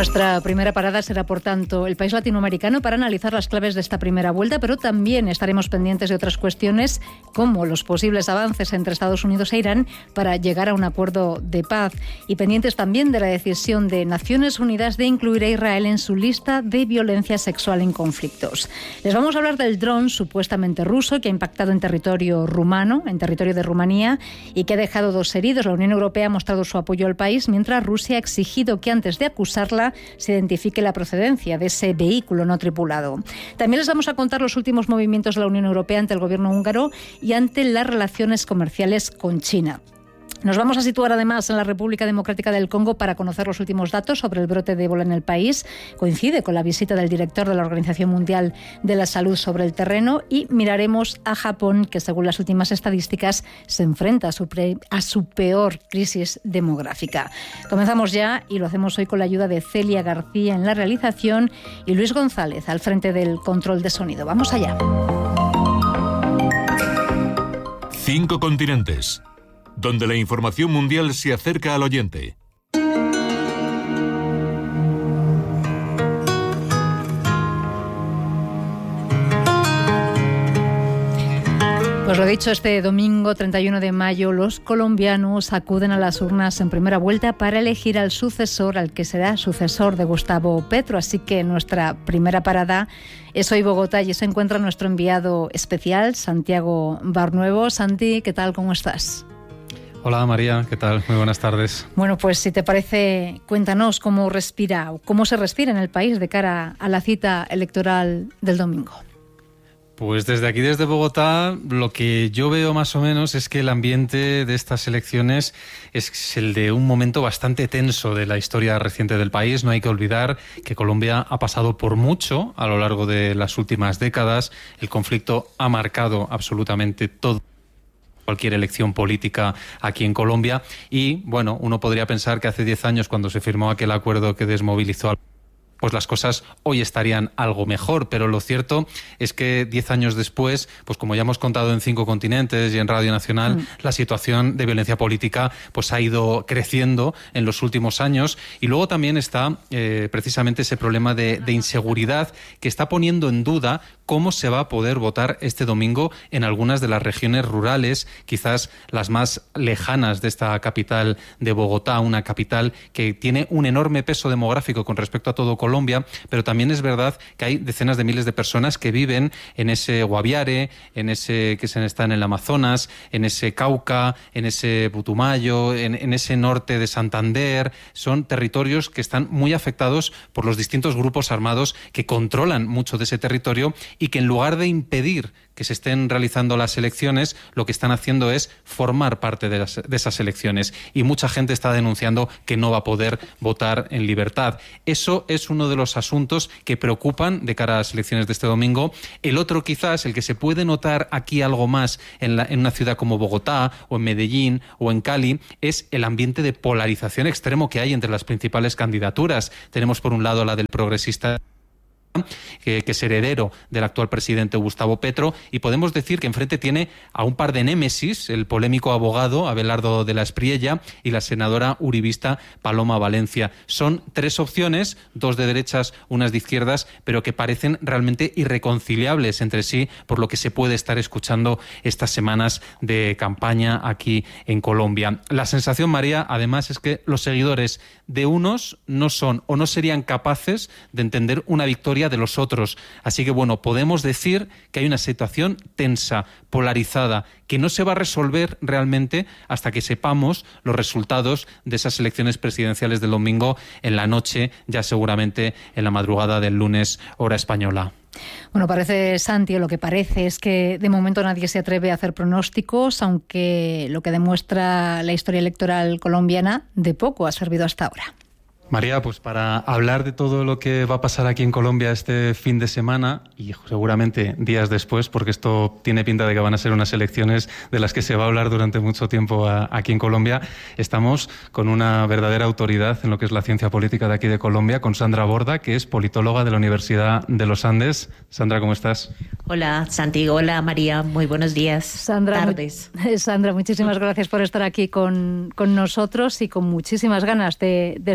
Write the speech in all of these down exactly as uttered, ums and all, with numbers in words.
Nuestra primera parada será, por tanto, el país latinoamericano para analizar las claves de esta primera vuelta, pero también estaremos pendientes de otras cuestiones como los posibles avances entre Estados Unidos e Irán para llegar a un acuerdo de paz y pendientes también de la decisión de Naciones Unidas de incluir a Israel en su lista de violencia sexual en conflictos. Les vamos a hablar del dron supuestamente ruso que ha impactado en territorio rumano, en territorio de Rumanía, y que ha dejado dos heridos. La Unión Europea ha mostrado su apoyo al país, mientras Rusia ha exigido que antes de acusarla se identifique la procedencia de ese vehículo no tripulado. También les vamos a contar los últimos movimientos de la Unión Europea ante el gobierno húngaro y ante las relaciones comerciales con China. Nos vamos a situar además en la República Democrática del Congo para conocer los últimos datos sobre el brote de ébola en el país. Coincide con la visita del director de la Organización Mundial de la Salud sobre el terreno y miraremos a Japón, que según las últimas estadísticas se enfrenta a su, pre- a su peor crisis demográfica. Comenzamos ya y lo hacemos hoy con la ayuda de Celia García en la realización y Luis González al frente del control de sonido. Vamos allá. Cinco continentes, donde la información mundial se acerca al oyente. Pues lo dicho, este domingo treinta y uno de mayo los colombianos acuden a las urnas en primera vuelta para elegir al sucesor, al que será sucesor de Gustavo Petro. Así que nuestra primera parada es hoy Bogotá y se encuentra nuestro enviado especial, Santiago Barnuevo. Santi, ¿qué tal? ¿Cómo estás? Hola María, ¿qué tal? Muy buenas tardes. Bueno, pues si te parece, cuéntanos cómo respira, cómo se respira en el país de cara a la cita electoral del domingo. Pues desde aquí, desde Bogotá, lo que yo veo más o menos es que el ambiente de estas elecciones es el de un momento bastante tenso de la historia reciente del país. No hay que olvidar que Colombia ha pasado por mucho a lo largo de las últimas décadas. El conflicto ha marcado absolutamente todo. Cualquier elección política aquí en Colombia y, bueno, uno podría pensar que hace diez años, cuando se firmó aquel acuerdo que desmovilizó al pues las cosas hoy estarían algo mejor, pero lo cierto es que diez años después, pues como ya hemos contado en Cinco Continentes y en Radio Nacional, mm. la situación de violencia política pues ha ido creciendo en los últimos años y luego también está eh, precisamente ese problema de, de inseguridad que está poniendo en duda cómo se va a poder votar este domingo en algunas de las regiones rurales, quizás las más lejanas de esta capital de Bogotá, una capital que tiene un enorme peso demográfico con respecto a todo Colombia. Colombia, pero también es verdad que hay decenas de miles de personas que viven en ese Guaviare, en ese que se está en el Amazonas, en ese Cauca, en ese Putumayo, en, en ese norte de Santander. Son territorios que están muy afectados por los distintos grupos armados que controlan mucho de ese territorio y que en lugar de impedir que se estén realizando las elecciones, lo que están haciendo es formar parte de, las, de esas elecciones. Y mucha gente está denunciando que no va a poder votar en libertad. Eso es uno de los asuntos que preocupan de cara a las elecciones de este domingo. El otro, quizás, el que se puede notar aquí algo más en, la, en una ciudad como Bogotá, o en Medellín, o en Cali, es el ambiente de polarización extremo que hay entre las principales candidaturas. Tenemos, por un lado, la del progresista, Que, que es heredero del actual presidente Gustavo Petro, y podemos decir que enfrente tiene a un par de némesis, el polémico abogado Abelardo de la Espriella y la senadora uribista Paloma Valencia. Son tres opciones, dos de derechas, unas de izquierdas, pero que parecen realmente irreconciliables entre sí por lo que se puede estar escuchando estas semanas de campaña aquí en Colombia. La sensación, María, además, es que los seguidores de unos no son o no serían capaces de entender una victoria de los otros. Así que, bueno, podemos decir que hay una situación tensa, polarizada, que no se va a resolver realmente hasta que sepamos los resultados de esas elecciones presidenciales del domingo en la noche, ya seguramente en la madrugada del lunes, hora española. Bueno, parece, Santi, o lo que parece es que de momento nadie se atreve a hacer pronósticos, aunque lo que demuestra la historia electoral colombiana de poco ha servido hasta ahora. María, pues para hablar de todo lo que va a pasar aquí en Colombia este fin de semana y seguramente días después, porque esto tiene pinta de que van a ser unas elecciones de las que se va a hablar durante mucho tiempo a, aquí en Colombia, estamos con una verdadera autoridad en lo que es la ciencia política de aquí de Colombia, con Sandra Borda, que es politóloga de la Universidad de los Andes. Sandra, ¿cómo estás? Hola, Santi. Hola, María. Muy buenos días. Sandra, tardes. Mu- Sandra, muchísimas gracias por estar aquí con, con nosotros y con muchísimas ganas de, de escuchar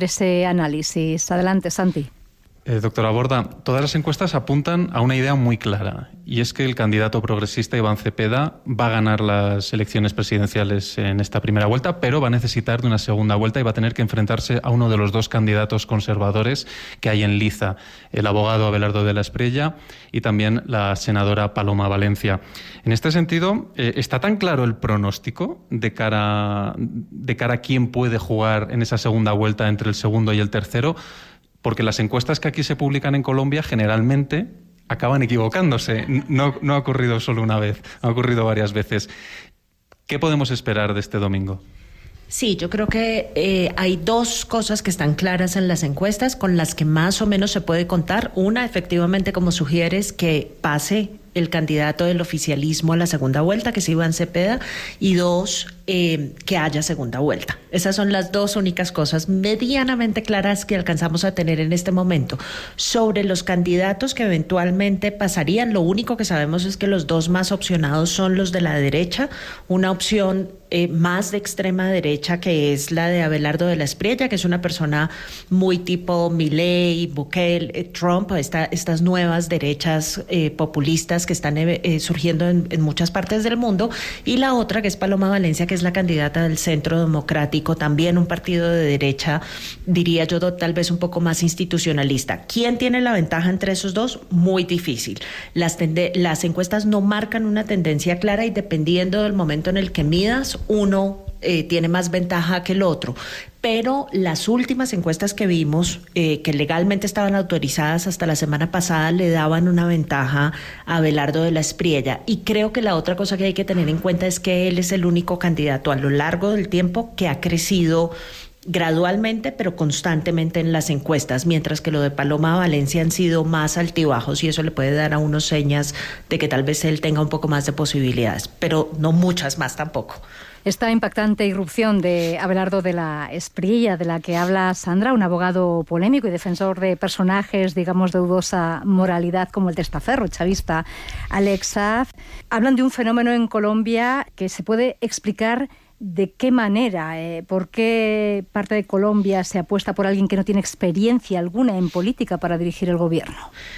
hacer ese análisis. Adelante, Santi. Eh, doctora Borda, todas las encuestas apuntan a una idea muy clara, y es que el candidato progresista Iván Cepeda va a ganar las elecciones presidenciales en esta primera vuelta, pero va a necesitar de una segunda vuelta y va a tener que enfrentarse a uno de los dos candidatos conservadores que hay en liza, el abogado Abelardo de la Espriella y también la senadora Paloma Valencia. En este sentido, eh, ¿está tan claro el pronóstico de cara, de cara a quién puede jugar en esa segunda vuelta entre el segundo y el tercero? Porque las encuestas que aquí se publican en Colombia generalmente acaban equivocándose. No, no ha ocurrido solo una vez, ha ocurrido varias veces. ¿Qué podemos esperar de este domingo? Sí, yo creo que eh, hay dos cosas que están claras en las encuestas con las que más o menos se puede contar. Una, efectivamente, como sugieres, que pase el candidato del oficialismo a la segunda vuelta, que es Iván Cepeda, y dos, eh, que haya segunda vuelta. Esas son las dos únicas cosas medianamente claras que alcanzamos a tener en este momento. Sobre los candidatos que eventualmente pasarían, lo único que sabemos es que los dos más opcionados son los de la derecha, una opción eh, más de extrema derecha, que es la de Abelardo de la Espriella, que es una persona muy tipo Milei, Bukele, eh, Trump, esta, estas nuevas derechas eh, populistas que están eh, surgiendo en, en muchas partes del mundo, y la otra que es Paloma Valencia, que es la candidata del Centro Democrático, también un partido de derecha, diría yo, tal vez un poco más institucionalista. ¿Quién tiene la ventaja entre esos dos? Muy difícil. Las, tende- las encuestas no marcan una tendencia clara, y dependiendo del momento en el que midas, uno eh, tiene más ventaja que el otro. Pero las últimas encuestas que vimos, eh, que legalmente estaban autorizadas hasta la semana pasada, le daban una ventaja a Abelardo de la Espriella. Y creo que la otra cosa que hay que tener en cuenta es que él es el único candidato a lo largo del tiempo que ha crecido gradualmente pero constantemente en las encuestas, mientras que lo de Paloma Valencia han sido más altibajos, y eso le puede dar a uno señas de que tal vez él tenga un poco más de posibilidades, pero no muchas más tampoco. Esta impactante irrupción de Abelardo de la Espriella, de la que habla Sandra, un abogado polémico y defensor de personajes, digamos, de dudosa moralidad, como el testaferro chavista Alex Saab, hablan de un fenómeno en Colombia que se puede explicar de qué manera, eh, por qué parte de Colombia se apuesta por alguien que no tiene experiencia alguna en política para dirigir el gobierno.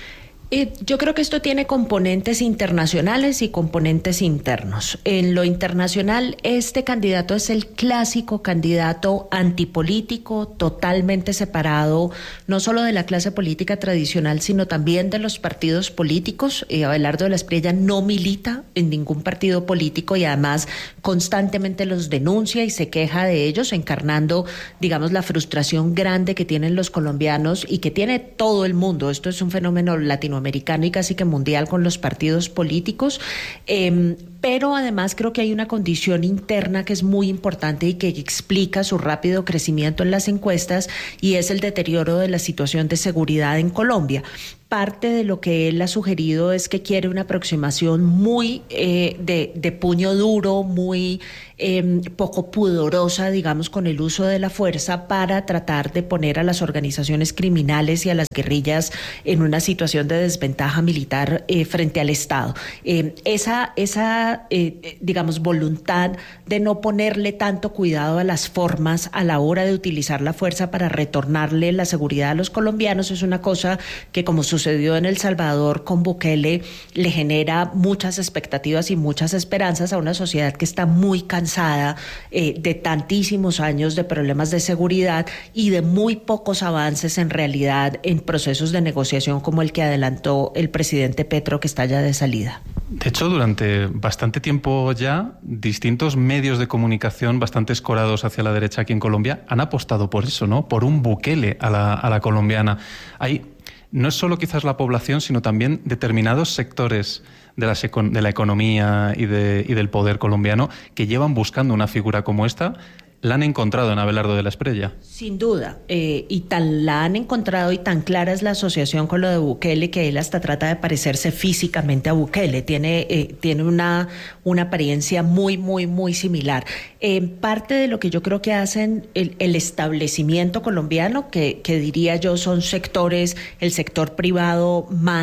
Yo creo que esto tiene componentes internacionales y componentes internos. En lo internacional, este candidato es el clásico candidato antipolítico, totalmente separado, no solo de la clase política tradicional, sino también de los partidos políticos. Eh, Abelardo de la Espriella no milita en ningún partido político y además constantemente los denuncia y se queja de ellos, encarnando, digamos, la frustración grande que tienen los colombianos y que tiene todo el mundo. Esto es un fenómeno latinoamericano americano y casi que mundial con los partidos políticos, eh, pero además creo que hay una condición interna que es muy importante y que explica su rápido crecimiento en las encuestas, y es el deterioro de la situación de seguridad en Colombia. Parte de lo que él ha sugerido es que quiere una aproximación muy eh, de, de puño duro, muy eh, poco pudorosa, digamos, con el uso de la fuerza, para tratar de poner a las organizaciones criminales y a las guerrillas en una situación de desventaja militar eh, frente al Estado. Eh, esa, esa eh, digamos, voluntad de no ponerle tanto cuidado a las formas a la hora de utilizar la fuerza para retornarle la seguridad a los colombianos es una cosa que, como sus sucedió en El Salvador con Bukele, le genera muchas expectativas y muchas esperanzas a una sociedad que está muy cansada eh, de tantísimos años de problemas de seguridad y de muy pocos avances en realidad en procesos de negociación como el que adelantó el presidente Petro, que está ya de salida. De hecho, durante bastante tiempo ya, distintos medios de comunicación bastante escorados hacia la derecha aquí en Colombia han apostado por eso, ¿no? Por un Bukele a la, a la colombiana. Hay No es solo quizás la población, sino también determinados sectores de la, de la economía y, de, y del poder colombiano que llevan buscando una figura como esta. ¿La han encontrado en Abelardo de la Espriella? Sin duda, eh, y tan la han encontrado y tan clara es la asociación con lo de Bukele que él hasta trata de parecerse físicamente a Bukele. Tiene, eh, tiene una, una apariencia muy, muy, muy similar. Eh, parte de lo que yo creo que hacen el, el establecimiento colombiano, que, que diría yo son sectores, el sector privado más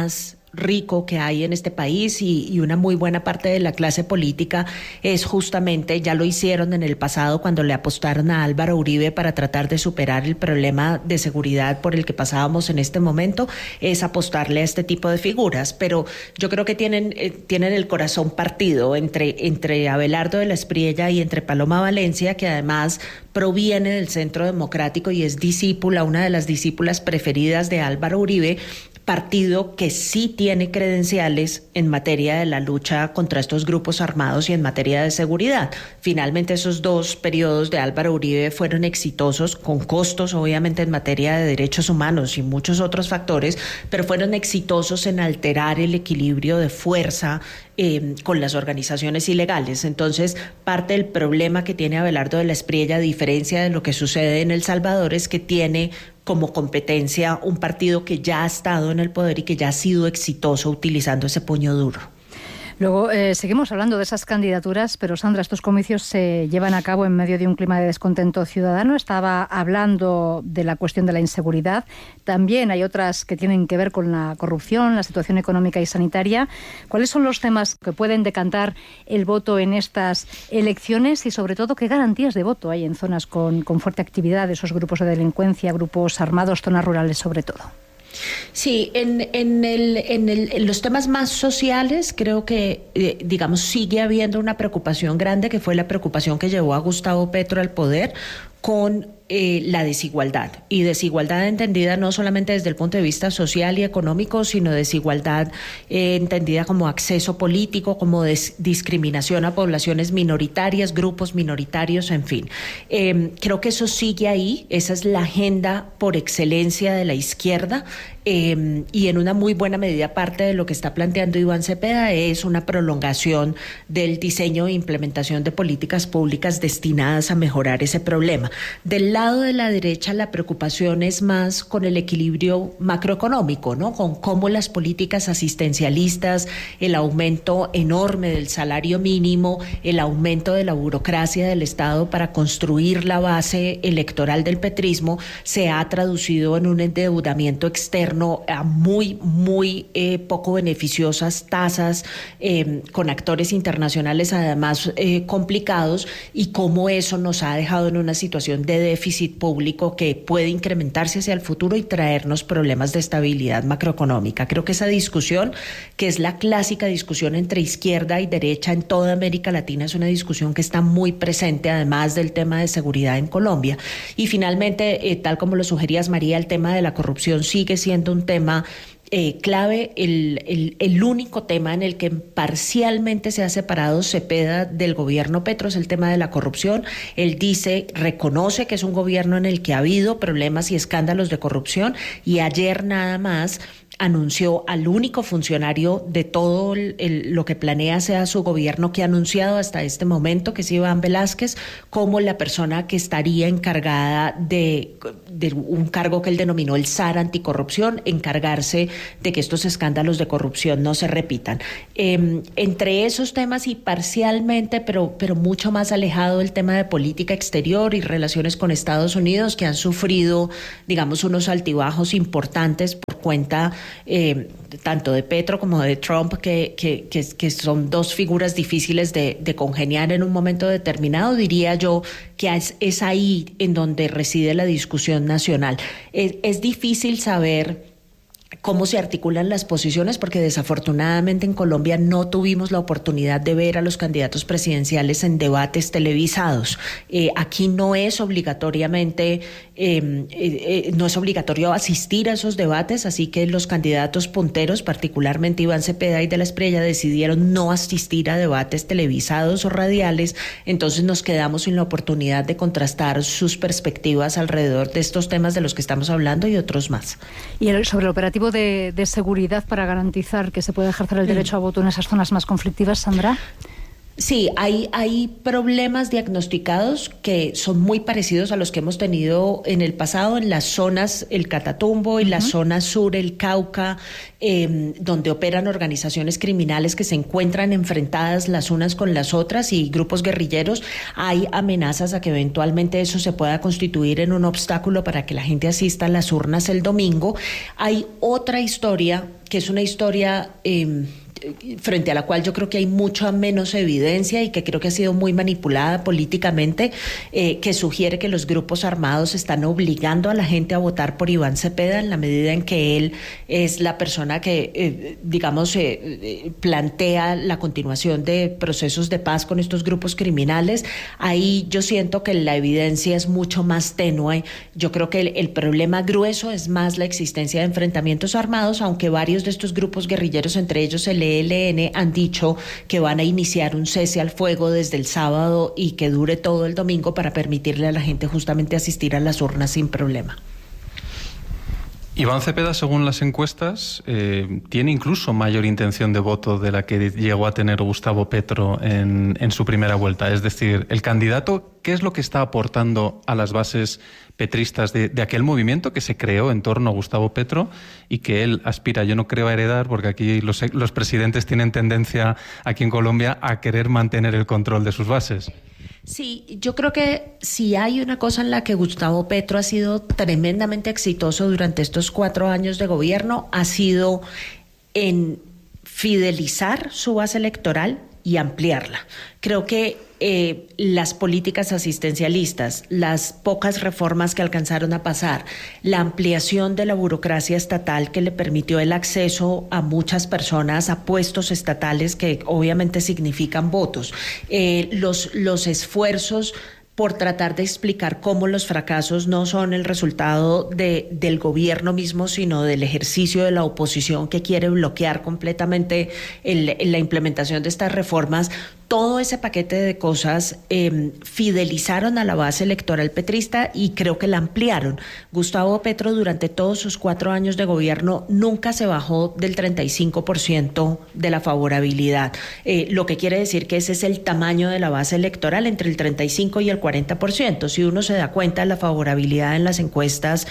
rico que hay en este país y, y una muy buena parte de la clase política es justamente, ya lo hicieron en el pasado cuando le apostaron a Álvaro Uribe para tratar de superar el problema de seguridad por el que pasábamos en este momento, es apostarle a este tipo de figuras, pero yo creo que tienen, eh, tienen el corazón partido entre, entre Abelardo de la Espriella y entre Paloma Valencia, que además proviene del Centro Democrático y es discípula, una de las discípulas preferidas de Álvaro Uribe, partido que sí tiene credenciales en materia de la lucha contra estos grupos armados y en materia de seguridad. Finalmente, esos dos periodos de Álvaro Uribe fueron exitosos, con costos obviamente en materia de derechos humanos y muchos otros factores, pero fueron exitosos en alterar el equilibrio de fuerza eh, con las organizaciones ilegales. Entonces, parte del problema que tiene Abelardo de la Espriella, a diferencia de lo que sucede en El Salvador, es que tiene como competencia un partido que ya ha estado en el poder y que ya ha sido exitoso utilizando ese puño duro. Luego, eh, seguimos hablando de esas candidaturas, pero Sandra, estos comicios se llevan a cabo en medio de un clima de descontento ciudadano. Estaba hablando de la cuestión de la inseguridad. También hay otras que tienen que ver con la corrupción, la situación económica y sanitaria. ¿Cuáles son los temas que pueden decantar el voto en estas elecciones y, sobre todo, qué garantías de voto hay en zonas con, con fuerte actividad de esos grupos de delincuencia, grupos armados, zonas rurales sobre todo? Sí, en, en, el, en, el, en los temas más sociales creo que, eh, digamos, sigue habiendo una preocupación grande, que fue la preocupación que llevó a Gustavo Petro al poder, con eh, la desigualdad, y desigualdad entendida no solamente desde el punto de vista social y económico, sino desigualdad eh, entendida como acceso político, como des- discriminación a poblaciones minoritarias, grupos minoritarios, en fin. Eh, creo que eso sigue ahí, esa es la agenda por excelencia de la izquierda, eh, y en una muy buena medida parte de lo que está planteando Iván Cepeda es una prolongación del diseño e implementación de políticas públicas destinadas a mejorar ese problema. Del lado de la derecha, la preocupación es más con el equilibrio macroeconómico, ¿no? Con cómo las políticas asistencialistas, el aumento enorme del salario mínimo, el aumento de la burocracia del Estado para construir la base electoral del petrismo se ha traducido en un endeudamiento externo a muy, muy eh, poco beneficiosas tasas, eh, con actores internacionales además eh, complicados, y cómo eso nos ha dejado en una situación de déficit público que puede incrementarse hacia el futuro y traernos problemas de estabilidad macroeconómica. Creo que esa discusión, que es la clásica discusión entre izquierda y derecha en toda América Latina, es una discusión que está muy presente, además del tema de seguridad en Colombia. Y finalmente, eh, tal como lo sugerías, María, el tema de la corrupción sigue siendo un tema Eh, clave, el, el, el único tema en el que parcialmente se ha separado Cepeda del gobierno Petro es el tema de la corrupción. Él dice, reconoce que es un gobierno en el que ha habido problemas y escándalos de corrupción, y ayer nada más anunció al único funcionario de todo el, el, lo que planea sea su gobierno que ha anunciado hasta este momento, que es Iván Velázquez, como la persona que estaría encargada de, de un cargo que él denominó el S A R anticorrupción, encargarse de que estos escándalos de corrupción no se repitan. Eh, entre esos temas y parcialmente, pero, pero mucho más alejado, el tema de política exterior y relaciones con Estados Unidos, que han sufrido, digamos, unos altibajos importantes por cuenta Eh, tanto de Petro como de Trump, que, que, que, que son dos figuras difíciles de, de congeniar en un momento determinado. Diría yo que es, es ahí en donde reside la discusión nacional. Es, es difícil saber cómo se articulan las posiciones, porque desafortunadamente en Colombia no tuvimos la oportunidad de ver a los candidatos presidenciales en debates televisados. Eh, aquí no es obligatoriamente, eh, eh, no es obligatorio asistir a esos debates, así que los candidatos punteros, particularmente Iván Cepeda y de la Espriella, decidieron no asistir a debates televisados o radiales. Entonces nos quedamos sin la oportunidad de contrastar sus perspectivas alrededor de estos temas de los que estamos hablando y otros más. Y el, sobre el operativo De, de seguridad para garantizar que se puede ejercer el derecho a voto en esas zonas más conflictivas, Sandra? Sí, hay, hay problemas diagnosticados que son muy parecidos a los que hemos tenido en el pasado en las zonas, el Catatumbo, en uh-huh. la zona sur, el Cauca, eh, donde operan organizaciones criminales que se encuentran enfrentadas las unas con las otras y grupos guerrilleros. Hay amenazas a que eventualmente eso se pueda constituir en un obstáculo para que la gente asista a las urnas el domingo. Hay otra historia que es una historia eh, frente a la cual yo creo que hay mucha menos evidencia y que creo que ha sido muy manipulada políticamente, eh, que sugiere que los grupos armados están obligando a la gente a votar por Iván Cepeda en la medida en que él es la persona que, eh, digamos, eh, plantea la continuación de procesos de paz con estos grupos criminales. Ahí yo siento que la evidencia es mucho más tenue. Yo creo que el, el problema grueso es más la existencia de enfrentamientos armados, aunque varios de estos grupos guerrilleros, entre ellos el E L N, han dicho que van a iniciar un cese al fuego desde el sábado y que dure todo el domingo para permitirle a la gente justamente asistir a las urnas sin problema. Iván Cepeda, según las encuestas, eh, tiene incluso mayor intención de voto de la que llegó a tener Gustavo Petro en, en su primera vuelta. Es decir, el candidato, ¿qué es lo que está aportando a las bases petristas de, de aquel movimiento que se creó en torno a Gustavo Petro y que él aspira, yo no creo, a heredar, porque aquí los, los presidentes tienen tendencia aquí en Colombia a querer mantener el control de sus bases? Sí, yo creo que si hay una cosa en la que Gustavo Petro ha sido tremendamente exitoso durante estos cuatro años de gobierno, ha sido en fidelizar su base electoral y ampliarla. Creo que eh, las políticas asistencialistas, las pocas reformas que alcanzaron a pasar, la ampliación de la burocracia estatal que le permitió el acceso a muchas personas a puestos estatales que obviamente significan votos, eh, los, los esfuerzos por tratar de explicar cómo los fracasos no son el resultado de, del gobierno mismo, sino del ejercicio de la oposición que quiere bloquear completamente el, la implementación de estas reformas. Todo ese paquete de cosas eh, fidelizaron a la base electoral petrista y creo que la ampliaron. Gustavo Petro durante todos sus cuatro años de gobierno nunca se bajó del treinta y cinco por ciento de la favorabilidad, eh, lo que quiere decir que ese es el tamaño de la base electoral, entre el treinta y cinco y el cuarenta por ciento. Si uno se da cuenta, la favorabilidad en las encuestas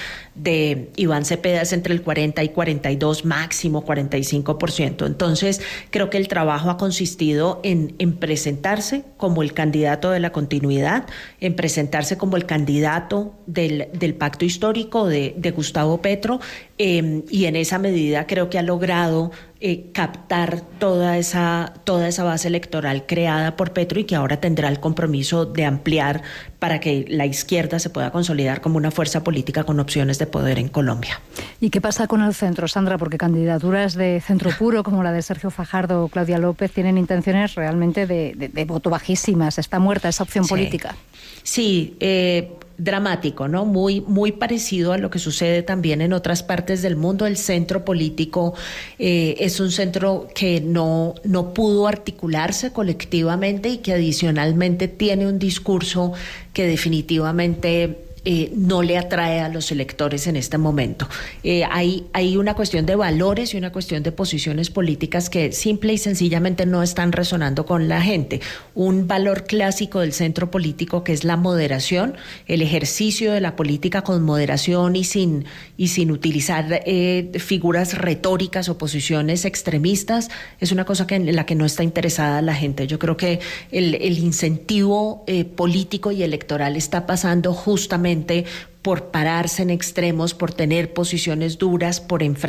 de Iván Cepeda es entre el cuarenta y cuarenta y dos, máximo cuarenta y cinco por ciento. Entonces, creo que el trabajo ha consistido en, en presentarse como el candidato de la continuidad, en presentarse como el candidato del, del pacto histórico de, de Gustavo Petro, eh, y en esa medida creo que ha logrado eh, captar toda esa, toda esa base electoral creada por Petro y que ahora tendrá el compromiso de ampliar para que la izquierda se pueda consolidar como una fuerza política con opciones de poder en Colombia. ¿Y qué pasa con el centro, Sandra? Porque candidaturas de centro puro como la de Sergio Fajardo o Claudia López tienen intenciones realmente de, de, de voto bajísimas. ¿Está muerta esa opción Sí. política? Sí, eh, dramático, ¿no? Muy, muy parecido a lo que sucede también en otras partes del mundo. El centro político eh, es un centro que no, no pudo articularse colectivamente y que adicionalmente tiene un discurso que definitivamente Eh, no le atrae a los electores en este momento. Eh, hay, hay una cuestión de valores y una cuestión de posiciones políticas que simple y sencillamente no están resonando con la gente. Un valor clásico del centro político que es la moderación, el ejercicio de la política con moderación y sin, y sin utilizar eh, figuras retóricas o posiciones extremistas, es una cosa que, en la que no está interesada la gente. Yo creo que el, el incentivo eh, político y electoral está pasando justamente por pararse en extremos, por tener posiciones duras, por enfrentar